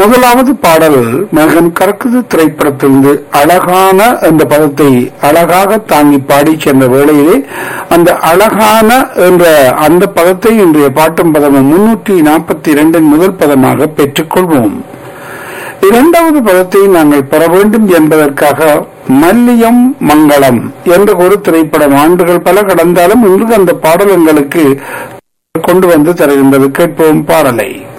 முதலாவது பாடல் மகன் கறக்குது திரைப்படத்திலிருந்து அழகான என்ற பதத்தை அழகாக தாங்கி பாடி சென்ற வேளையிலே அந்த அழகான என்ற அந்த பதத்தை இன்றைய பாட்டும் பதமும் 342 முதல் பதமாக பெற்றுக்கொள்வோம். இரண்டாவது பதத்தை நாங்கள் பெற வேண்டும் என்பதற்காக மல்லியம் மங்களம் என்ற ஒரு திரைப்படம் ஆண்டுகள் பல கடந்தாலும் இன்று அந்த பாடல் எங்களுக்கு கொண்டு வந்து தருகின்றது. கேட்போம் பாடலை.